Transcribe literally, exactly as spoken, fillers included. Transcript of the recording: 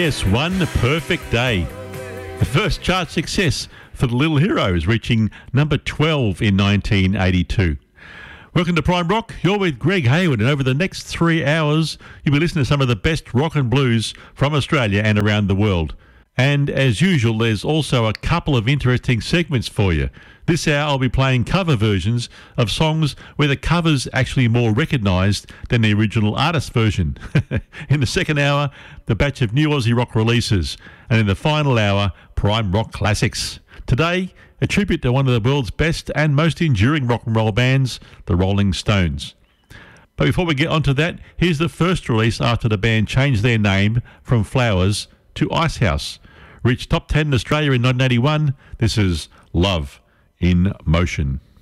yes, One Perfect Day. The first chart success for the Little Heroes, reaching number twelve in nineteen eighty-two. Welcome to Prime Rock. You're with Greg Hayward, and over the next three hours, you'll be listening to some of the best rock and blues from Australia and around the world. And as usual, there's also a couple of interesting segments for you. This hour, I'll be playing cover versions of songs where the cover's actually more recognised than the original artist version. In the second hour, the batch of new Aussie rock releases. And in the final hour, Prime Rock Classics. Today, a tribute to one of the world's best and most enduring rock and roll bands, the Rolling Stones. But before we get onto that, here's the first release after the band changed their name from Flowers to Icehouse. Reached top ten in Australia in nineteen eighty-one. This is Love in Motion.